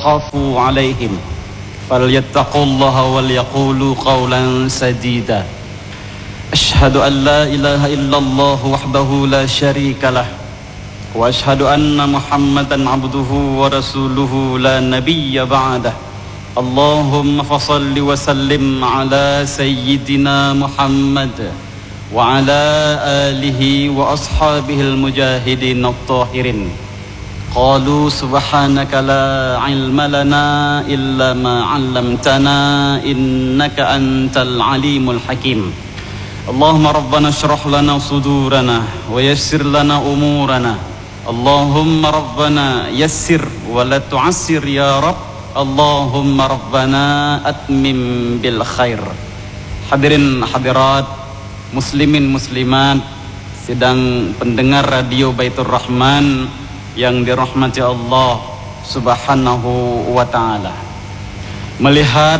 تخافوا عليهم فليتقوا الله وليقولوا قولا سديدا أشهد أن لا إله إلا الله وحده لا شريك له وأشهد أن محمدا عبده ورسوله لا نبي بعده اللهم فصل وسلم على سيدنا محمد وعلى آله وأصحابه المجاهدين الطاهرين قالوا سبحانك لا علم لنا إلا ما علمتنا إنك أنت العليم الحكيم اللهم ربنا اشرح لنا صدورنا ويسر لنا أمورنا اللهم ربنا يسر ولا تعسر يا رب اللهم ربنا أتمم بالخير. Hadirin hadirat, muslimin muslimat, sedang pendengar radio Baitur Rahman yang dirahmati Allah Subhanahu wa taala. Melihat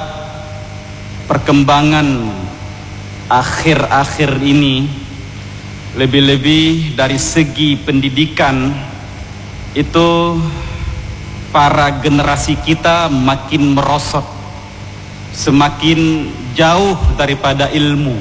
perkembangan akhir-akhir ini, lebih-lebih dari segi pendidikan, itu para generasi kita makin merosot, semakin jauh daripada ilmu,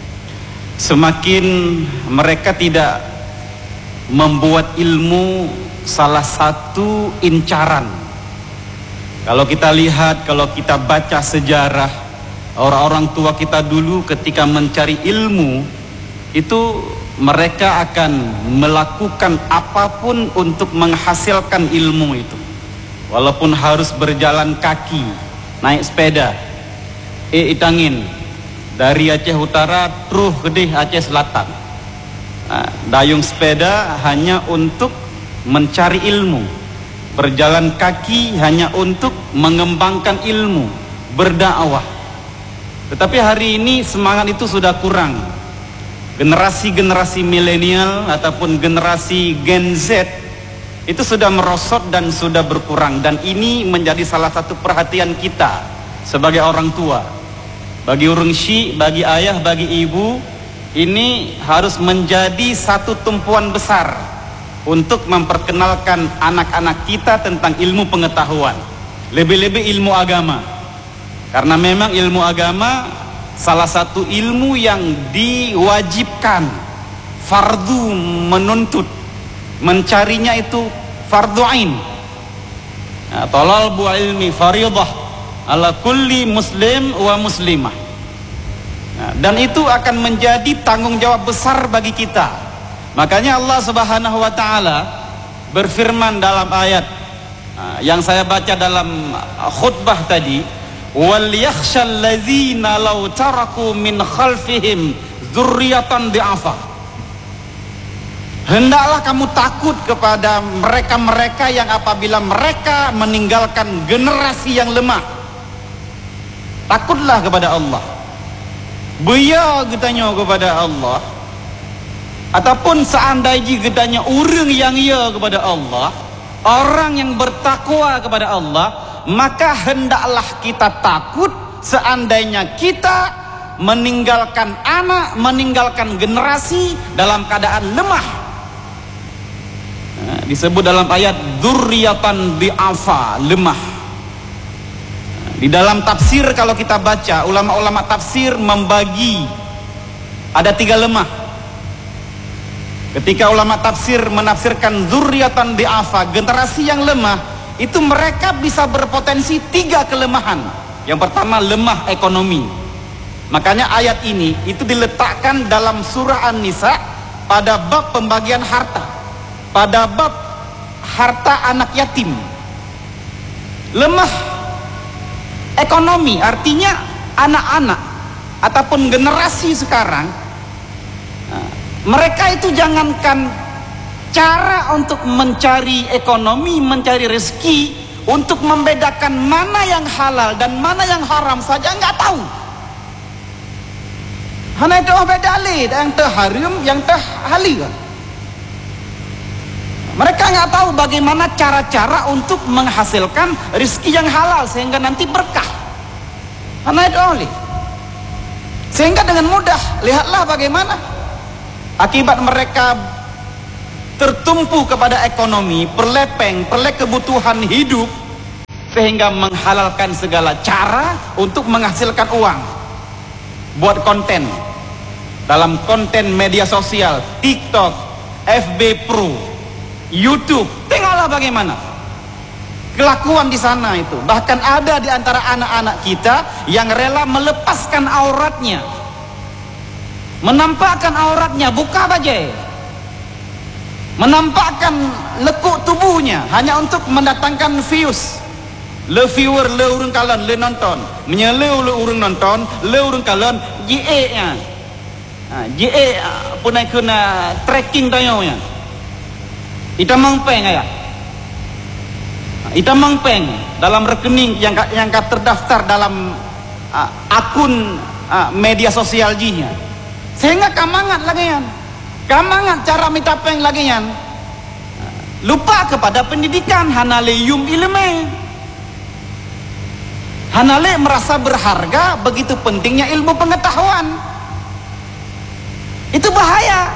semakin mereka tidak membuat ilmu salah satu incaran. Kalau kita lihat, kalau kita baca sejarah, orang-orang tua kita dulu ketika mencari ilmu, itu mereka akan melakukan apapun untuk menghasilkan ilmu itu. Walaupun harus berjalan kaki, naik sepeda, itangin dari Aceh Utara terus ke Aceh Selatan, dayung sepeda hanya untuk mencari ilmu, berjalan kaki hanya untuk mengembangkan ilmu, berdakwah. Tetapi hari ini semangat itu sudah kurang. Generasi-generasi milenial ataupun generasi Gen Z itu sudah merosot dan sudah berkurang, dan ini menjadi salah satu perhatian kita sebagai orang tua. Bagi urang syik, bagi ayah, bagi ibu, ini harus menjadi satu tumpuan besar untuk memperkenalkan anak-anak kita tentang ilmu pengetahuan, lebih-lebih ilmu agama. Karena memang ilmu agama salah satu ilmu yang diwajibkan, fardu menuntut, mencarinya itu fardu ain. Talabul ilmi faridah ala kulli muslim wa muslimah. Dan itu akan menjadi tanggung jawab besar bagi kita. Makanya Allah Subhanahu wa taala berfirman dalam ayat yang saya baca dalam khutbah tadi, wal yakhshal ladzina law taraku min khalfihim dzurriyyatan di'afa. Hendaklah kamu takut kepada mereka-mereka yang apabila mereka meninggalkan generasi yang lemah. Takutlah kepada Allah. Beya getanya kepada Allah. Ataupun seandainya getanya orang yang ya kepada Allah, orang yang bertakwa kepada Allah, maka hendaklah kita takut seandainya kita meninggalkan anak, meninggalkan generasi dalam keadaan lemah. Disebut dalam ayat dzurriyyatan di'afa, lemah. Di dalam tafsir kalau kita baca, ulama-ulama tafsir membagi ada 3 lemah. Ketika ulama tafsir menafsirkan dzurriyyatan di'afa, generasi yang lemah, itu mereka bisa berpotensi 3 kelemahan. Yang pertama, lemah ekonomi. Makanya ayat ini itu diletakkan dalam surah An-Nisa pada bab pembagian harta, pada bab harta anak yatim. Lemah ekonomi artinya anak-anak ataupun generasi sekarang, mereka itu jangankan cara untuk mencari ekonomi, mencari rezeki, untuk membedakan mana yang halal dan mana yang haram saja nggak tahu. Hanya itu beda yang terharam, yang terhalal. Mereka nggak tahu bagaimana cara-cara untuk menghasilkan rezeki yang halal sehingga nanti berkah. Hanya itu oleh. Sehingga dengan mudah, lihatlah bagaimana akibat mereka tertumpu kepada ekonomi, perlek kebutuhan hidup, sehingga menghalalkan segala cara untuk menghasilkan uang buat konten, dalam konten media sosial, TikTok, FB Pro, YouTube. Tengoklah bagaimana kelakuan di sana itu. Bahkan ada di antara anak-anak kita yang rela melepaskan auratnya, menampakkan auratnya, buka bajai, menampakkan lekuk tubuhnya hanya untuk mendatangkan views. Le viewer, le urang kalan, le nonton, menyeleu le urang nonton, le urang kalan, JE nya, JE punai kena tracking tayo nya. Ita mengpeng ya, ita mengpeng dalam rekening yang terdaftar dalam akun media sosial jinya, sehingga kamangat lagi yan, kamangat cara minta peng lagi yan, lupa kepada pendidikan, hanale yum ilme. Hanale merasa berharga, begitu pentingnya ilmu pengetahuan. Itu bahaya.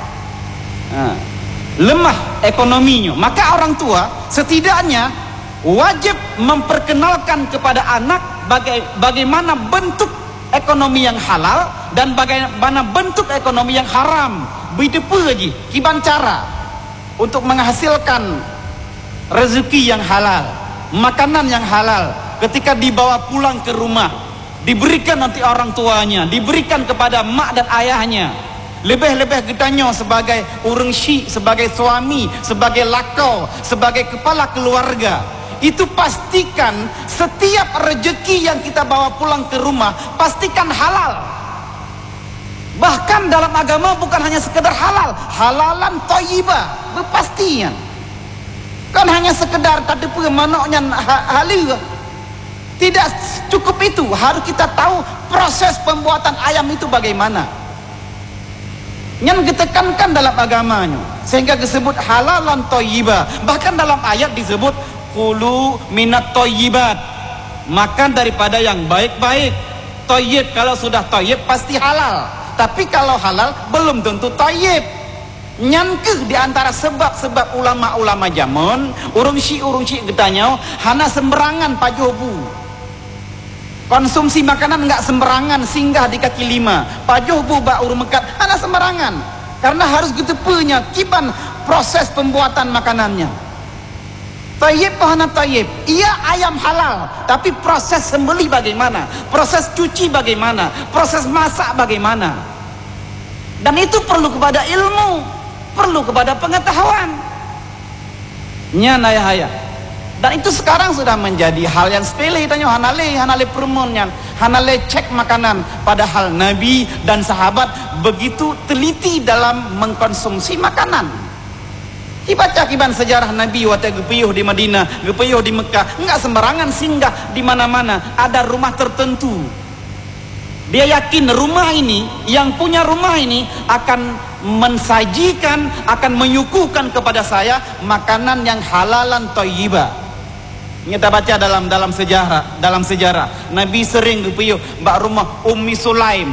Lemah ekonominya. Maka orang tua setidaknya wajib memperkenalkan kepada anak bagaimana bentuk ekonomi yang halal dan bagaimana bentuk ekonomi yang haram. Begitu lagi kiban cara untuk menghasilkan rezeki yang halal, makanan yang halal. Ketika dibawa pulang ke rumah, diberikan nanti orang tuanya, diberikan kepada mak dan ayahnya. Lebih-lebih getanyo sebagai urang syik, sebagai suami, sebagai lakau, sebagai kepala keluarga. Itu pastikan setiap rezeki yang kita bawa pulang ke rumah, pastikan halal. Bahkan dalam agama bukan hanya sekedar halal, halalan thayyibah, berpastian. Kan hanya sekedar tadi pun manoknya halal. Tidak cukup itu, harus kita tahu proses pembuatan ayam itu bagaimana. Yang ditekankan dalam agamanya, sehingga disebut halalan thayyibah. Bahkan dalam ayat disebut kulu minat thayyibat, makan daripada yang baik-baik. Thayyib, kalau sudah thayyib pasti halal. Tapi kalau halal belum tentu thayyib. Nyankeh di antara sebab-sebab ulama-ulama zaman, urung syik getanya, hana sembarangan pajobu. Konsumsi makanan enggak sembarangan singgah di kaki lima. Pajuh buba urung mekat hana sembarangan. Karena harus gitu punya kiban proses pembuatan makanannya. Tayyib hana tayyib. Iya ayam halal, tapi proses sembelih bagaimana? Proses cuci bagaimana? Proses masak bagaimana? Dan itu perlu kepada ilmu, perlu kepada pengetahuan. Nyan ayah. Dan itu sekarang sudah menjadi hal yang sepele. Tanya hanale perumonnya, hanale cek makanan. Padahal Nabi dan sahabat begitu teliti dalam mengkonsumsi makanan. Dibaca kiban sejarah Nabi waktu gepeyuh di Madinah, gepeyuh di Mekah, enggak sembarangan singgah di mana-mana. Ada rumah tertentu. Dia yakin rumah ini, yang punya rumah ini akan mensajikan, akan menyuguhkan kepada saya makanan yang halalan thayyibah. Kita baca dalam sejarah Nabi sering gepeyuh mbak rumah Ummi Sulaim.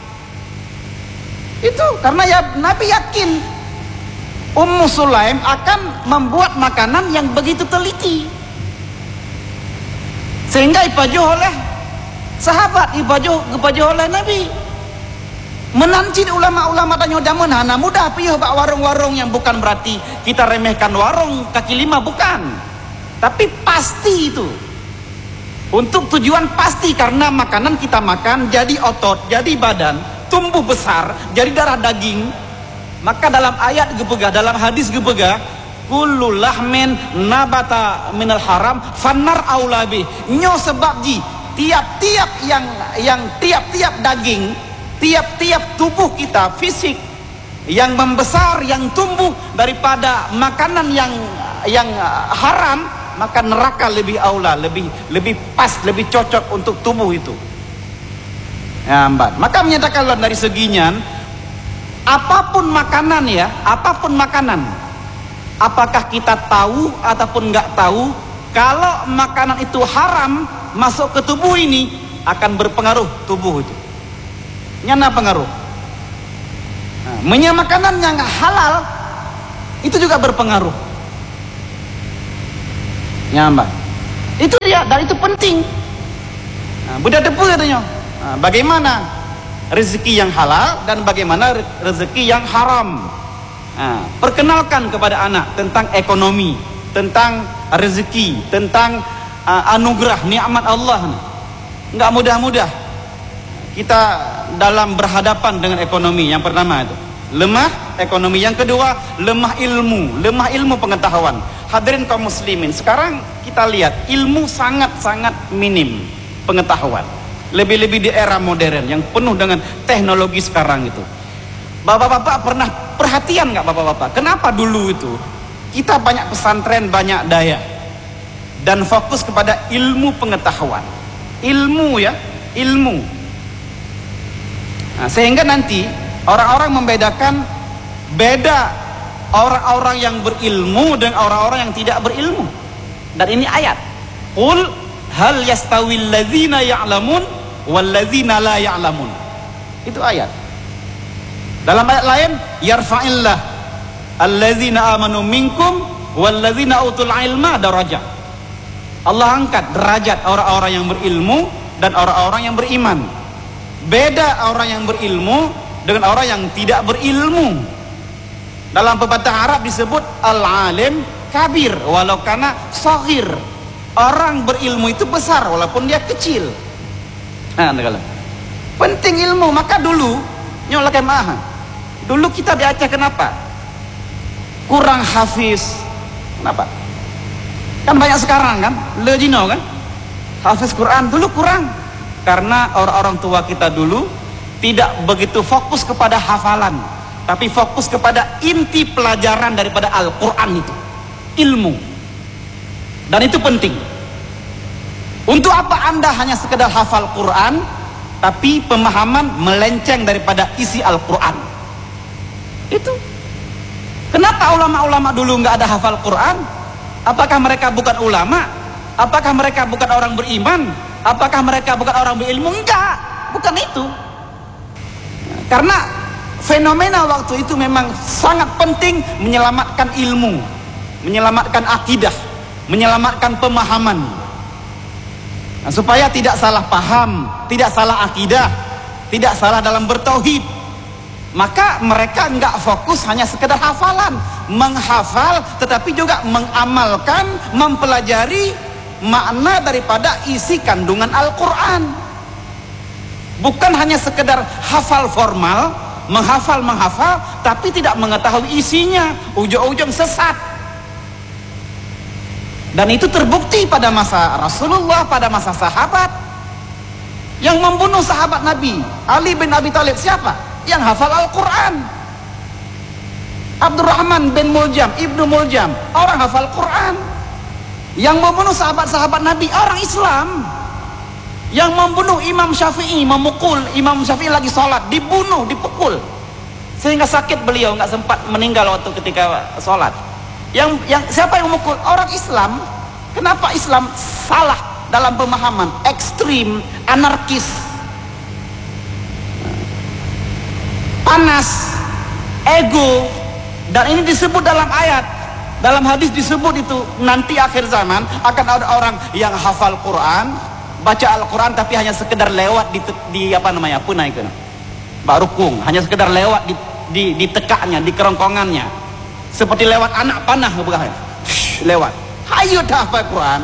Itu karena ya Nabi yakin Ummu Sulaim akan membuat makanan yang begitu teliti, sehingga ipajuh oleh sahabat, ipajuh oleh Nabi. Menanci ulama-ulama tanya damun hana mudah piyuh bak warung-warung, yang bukan berarti kita remehkan warung kaki lima, bukan. Tapi pasti itu untuk tujuan pasti, karena makanan kita makan jadi otot, jadi badan, tumbuh besar, jadi darah daging. Maka dalam ayat gepegah, dalam hadis gepegah, kullu lahmin nabata minal haram fannar aulabi. Nyo sebab ji tiap-tiap yang tiap-tiap daging, tiap-tiap tubuh kita fisik yang membesar, yang tumbuh daripada makanan yang haram, maka neraka lebih aula, lebih pas, lebih cocok untuk tubuh itu. Ya, maka menyatakan dari seginya, apapun makanan ya, apapun makanan, apakah kita tahu ataupun nggak tahu, kalau makanan itu haram masuk ke tubuh ini akan berpengaruh tubuh itu. Nyana pengaruh. Nah, makanan yang halal itu juga berpengaruh. Nyambang. Itu dia dan itu penting. Buddha depu katanya. Bagaimana rezeki yang halal dan bagaimana rezeki yang haram. Perkenalkan kepada anak tentang ekonomi, tentang rezeki, tentang anugerah nikmat Allah. Enggak mudah-mudah kita dalam berhadapan dengan ekonomi. Yang pertama itu lemah ekonomi, yang kedua lemah ilmu pengetahuan. Hadirin kaum muslimin, sekarang kita lihat ilmu sangat-sangat minim pengetahuan, lebih-lebih di era modern yang penuh dengan teknologi sekarang itu. Bapak-bapak pernah perhatian nggak bapak-bapak, kenapa dulu itu kita banyak pesantren, banyak daya dan fokus kepada ilmu pengetahuan, ilmu. Sehingga nanti orang-orang membedakan beda orang-orang yang berilmu dengan orang-orang yang tidak berilmu. Dan ini ayat, qul hal yastawil ladzina ya'lamun wal ladzina la ya'lamun. Itu ayat. Dalam ayat lain, yarfa'illah alladzina amanu minkum wal ladzina utul ilma darajat. Allah angkat derajat orang-orang yang berilmu dan orang-orang yang beriman. Beda orang yang berilmu dengan orang yang tidak berilmu. Dalam pepatah Arab disebut al-alim kabir walau kana saghir. Orang berilmu itu besar walaupun dia kecil. Penting ilmu. Maka dulu nyolakan maha. Dulu kita di Aceh kenapa? Kurang hafiz. Kenapa? Kan banyak sekarang kan? Lejino kan? Hafiz Quran dulu kurang. Karena orang-orang tua kita dulu tidak begitu fokus kepada hafalan, tapi fokus kepada inti pelajaran daripada Al-Quran itu, ilmu. Dan itu penting. Untuk apa Anda hanya sekedar hafal Quran, tapi pemahaman melenceng daripada isi Al-Quran? Itu. Kenapa ulama-ulama dulu nggak ada hafal Quran? Apakah mereka bukan ulama? Apakah mereka bukan orang beriman? Apakah mereka bukan orang berilmu? Enggak, bukan itu. Karena fenomena waktu itu memang sangat penting menyelamatkan ilmu, menyelamatkan akidah, menyelamatkan pemahaman. Supaya tidak salah paham, tidak salah akidah, tidak salah dalam bertauhid. Maka mereka enggak fokus hanya sekedar hafalan, menghafal tetapi juga mengamalkan, mempelajari makna daripada isi kandungan Al-Quran. Bukan hanya sekedar hafal formal, menghafal tapi tidak mengetahui isinya, ujung-ujung sesat. Dan itu terbukti pada masa Rasulullah, pada masa sahabat. Yang membunuh sahabat Nabi Ali bin Abi Thalib siapa? Yang hafal Al-Quran. Abdurrahman bin Muljam, Ibnu Muljam, orang hafal Quran. Yang membunuh sahabat-sahabat Nabi orang Islam. Yang membunuh Imam Syafi'i, memukul Imam Syafi'i lagi sholat, dibunuh, dipukul sehingga sakit, beliau nggak sempat meninggal waktu ketika sholat. Yang siapa yang memukul? Orang Islam. Kenapa Islam salah dalam pemahaman, ekstrim, anarkis, panas, ego. Dan ini disebut dalam ayat. Dalam hadis disebut itu nanti akhir zaman akan ada orang yang hafal Quran, baca Al-Quran tapi hanya sekedar lewat di apa namanya, punai itu, barukung, hanya sekedar lewat di tekaknya, di kerongkongannya, seperti lewat anak panah, bukan? Lewat. Hayo dah hafal Quran,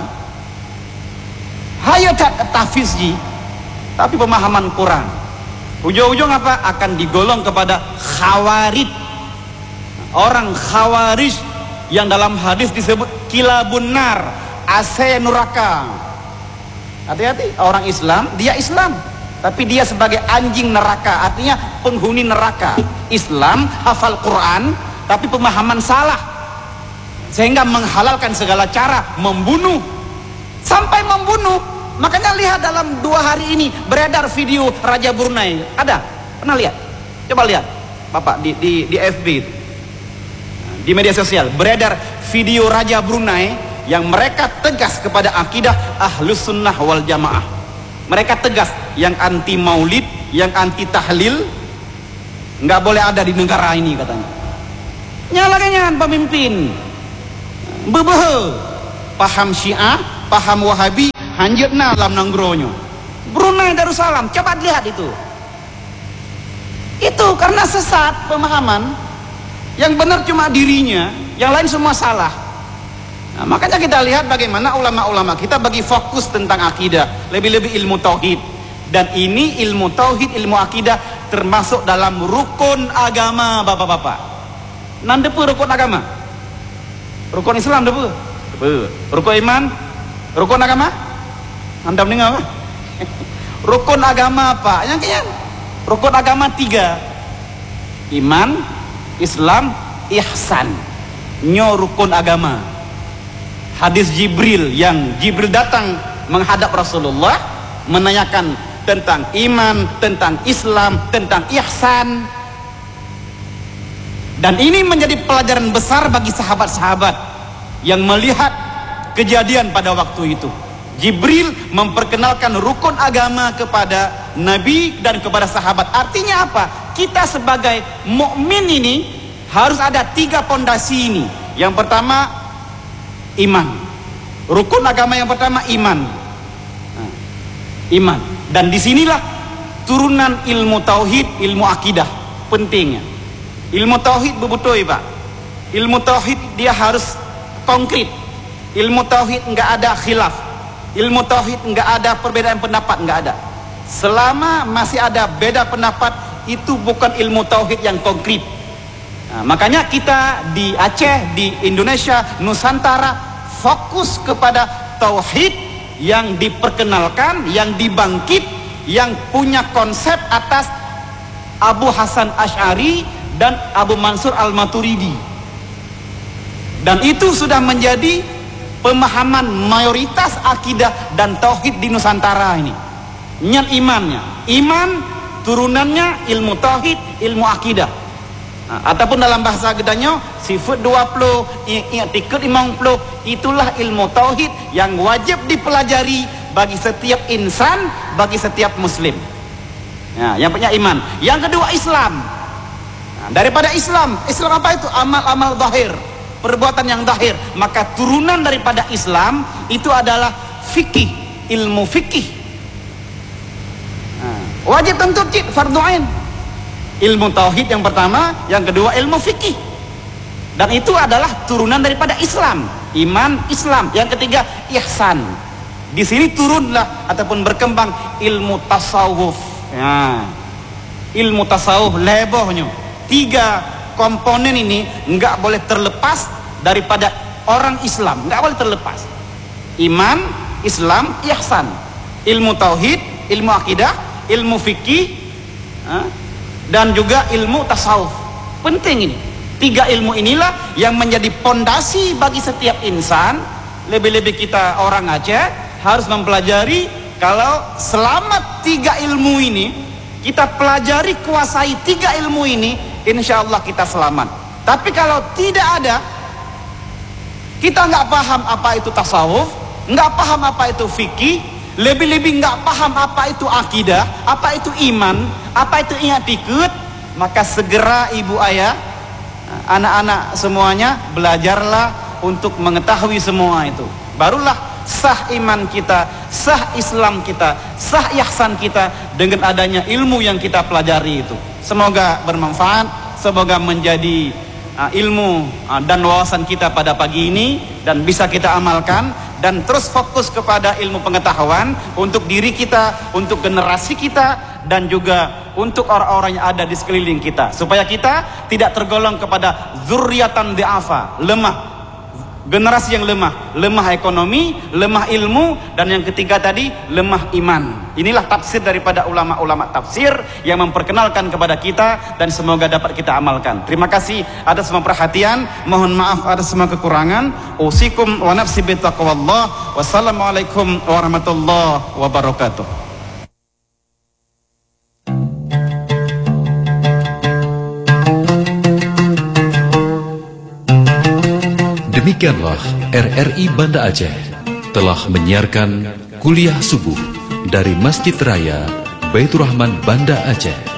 hayo tak tahfizji, tapi pemahaman kurang. Ujung-ujung apa? Akan digolong kepada khawarij, orang khawarij yang dalam hadis disebut kilabun nar, AC neraka. Hati-hati, orang Islam, dia Islam tapi dia sebagai anjing neraka, artinya penghuni neraka. Islam, hafal Quran tapi pemahaman salah sehingga menghalalkan segala cara membunuh, sampai membunuh. Makanya lihat dalam 2 hari ini beredar video Raja Brunei. Ada? Pernah lihat? Coba lihat Bapak di FB itu. Di media sosial beredar video Raja Brunei yang mereka tegas kepada akidah Ahlus Sunnah wal Jamaah. Mereka tegas, yang anti maulid, yang anti tahlil nggak boleh ada di negara ini katanya. Nyalakan pemimpin bebehe, paham Syiah, paham Wahabi, hanjutna dalam nanggronyo. Brunei Darussalam, coba lihat itu. Itu karena sesat pemahaman. Yang benar cuma dirinya, yang lain semua salah. Nah, makanya kita lihat bagaimana ulama-ulama kita bagi fokus tentang akidah, lebih-lebih ilmu tauhid. Dan ini ilmu tauhid, ilmu akidah termasuk dalam rukun agama, bapak-bapak. Nandepu rukun agama. Rukun Islam depu. Rukun iman, rukun agama. Anda mendengar apa? Rukun agama apa? Yang kian. Rukun agama 3. Iman, Islam, ihsan. Nyo rukun agama. Hadis Jibril, yang Jibril datang menghadap Rasulullah menanyakan tentang iman, tentang Islam, tentang ihsan. Dan ini menjadi pelajaran besar bagi sahabat-sahabat yang melihat kejadian pada waktu itu. Jibril memperkenalkan rukun agama kepada Nabi dan kepada sahabat. Artinya apa? Kita sebagai mukmin ini harus ada 3 pondasi ini. Yang pertama, iman. Rukun agama yang pertama iman. Iman. Dan disinilah turunan ilmu tauhid, ilmu akidah pentingnya. Ilmu tauhid bebutoy, Pak. Ilmu tauhid dia harus konkret. Ilmu tauhid enggak ada khilaf. Ilmu tauhid enggak ada perbedaan pendapat, enggak ada. Selama masih ada beda pendapat, itu bukan ilmu tauhid yang konkret. Nah, makanya kita di Aceh, di Indonesia, Nusantara fokus kepada tauhid yang diperkenalkan, yang dibangkit, yang punya konsep atas Abu Hasan Asy'ari dan Abu Mansur Al-Maturidi. Dan itu sudah menjadi pemahaman mayoritas akidah dan tauhid di Nusantara ini. Nyat imannya, iman turunannya ilmu tauhid, ilmu akidah. Nah, ataupun dalam bahasa Gedanyo sifat 20, i'tikad 50, itulah ilmu tauhid yang wajib dipelajari bagi setiap insan, bagi setiap muslim. Nah, yang punya iman. Yang kedua Islam. Nah, daripada Islam apa itu? Amal-amal zahir, perbuatan yang zahir. Maka turunan daripada Islam itu adalah fikih, ilmu fikih. Nah, wajib tentu fardu ain. Ilmu tauhid yang pertama, yang kedua ilmu fikih. Dan itu adalah turunan daripada Islam. Iman, Islam. Yang ketiga ihsan. Di sini turunlah ataupun berkembang ilmu tasawuf. Ya. Ilmu tasawuf lebohnya. 3 komponen ini enggak boleh terlepas daripada orang Islam, enggak boleh terlepas. Iman, Islam, ihsan. Ilmu tauhid, ilmu akidah, ilmu fikih, dan juga ilmu tasawuf. Penting ini. 3 ilmu inilah yang menjadi pondasi bagi setiap insan. Lebih-lebih kita orang Aceh harus mempelajari. Kalau selama 3 ilmu ini kita pelajari, kuasai 3 ilmu ini, insya Allah kita selamat. Tapi kalau tidak ada, kita nggak paham apa itu tasawuf, nggak paham apa itu fikih, lebih-lebih nggak paham apa itu akidah, apa itu iman, apa itu i'tikad, maka segera ibu ayah, anak-anak semuanya belajarlah untuk mengetahui semua itu. Barulah sah iman kita, sah Islam kita, sah ihsan kita dengan adanya ilmu yang kita pelajari itu. Semoga bermanfaat, semoga menjadi ilmu dan wawasan kita pada pagi ini dan bisa kita amalkan, dan terus fokus kepada ilmu pengetahuan untuk diri kita, untuk generasi kita, dan juga untuk orang-orang yang ada di sekeliling kita, supaya kita tidak tergolong kepada zurriyatan di'afa, lemah, generasi yang lemah ekonomi, lemah ilmu, dan yang ketiga tadi lemah iman. Inilah tafsir daripada ulama-ulama tafsir yang memperkenalkan kepada kita, dan semoga dapat kita amalkan. Terima kasih atas semua perhatian, mohon maaf atas semua kekurangan. Usikum wa nafsi bittaqwallah. Wassalamualaikum warahmatullahi wabarakatuh. Demikianlah RRI Banda Aceh telah menyiarkan kuliah subuh dari Masjid Raya Baitur Rahman Banda Aceh.